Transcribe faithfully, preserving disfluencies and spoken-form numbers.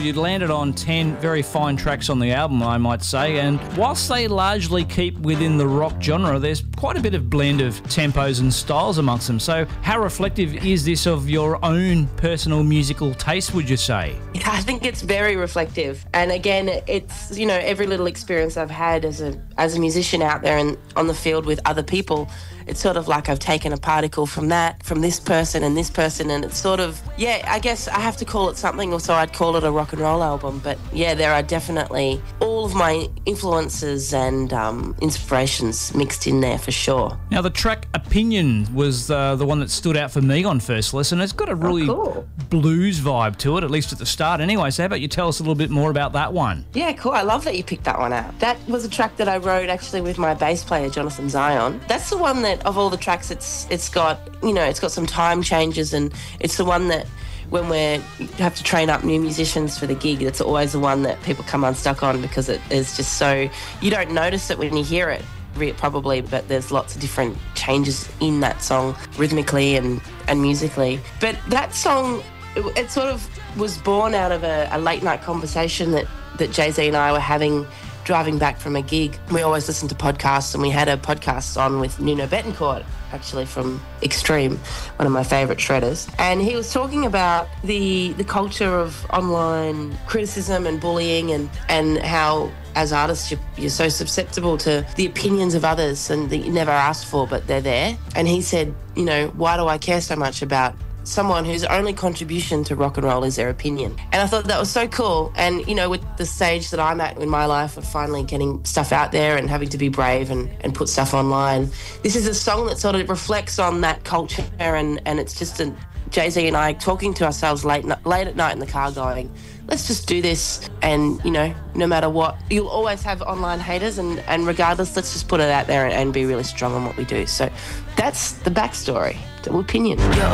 you landed on ten very fine tracks on the album, I might say, and whilst they largely keep within the rock genre, there's quite a bit of blend of tempos and styles amongst them. So how reflective is this of your own personal musical taste, would you say? Yeah, I think it's very reflective. And again, it's, you know, every little experience I've had as a as a musician out there and on the field with other people, it's sort of like I've taken a particle from that, from this person and this person, and it's sort of, yeah, I guess I have to call it something, or so I'd call it a rock and roll album. But yeah, there are definitely all of my influences and um, inspirations mixed in there for sure. Now, the track Opinion was uh, the one that stood out for me on first listen. It's got a really Oh, cool. blues vibe to it, at least at the start anyway. So how about you tell us a little bit more about that one? Yeah, cool. I love that you picked that one out. That was a track that I wrote actually with my bass player, Jonathan Zion. That's the one that, of all the tracks, it's it's got, you know, it's got some time changes, and it's the one that when we have to train up new musicians for the gig, it's always the one that people come unstuck on because it is just so, you don't notice it when you hear it, probably, but there's lots of different changes in that song rhythmically and, and musically. But that song, it, it sort of was born out of a, a late night conversation that, that Jay-Z and I were having driving back from a gig. We always listen to podcasts, and we had a podcast on with Nuno Betancourt, actually from Extreme, one of my favourite shredders. And he was talking about the the culture of online criticism and bullying, and, and how as artists you're, you're so susceptible to the opinions of others and that you never asked for, but they're there. And he said, you know, why do I care so much about someone whose only contribution to rock and roll is their opinion? And I thought that was so cool. And, you know, with the stage that I'm at in my life of finally getting stuff out there and having to be brave and, and put stuff online, this is a song that sort of reflects on that culture, and, and it's just a, Jay-Z and I talking to ourselves late, late at night in the car going, let's just do this, and, you know, no matter what, you'll always have online haters, and, and regardless, let's just put it out there and, and be really strong on what we do. So that's the backstory to Opinion. Your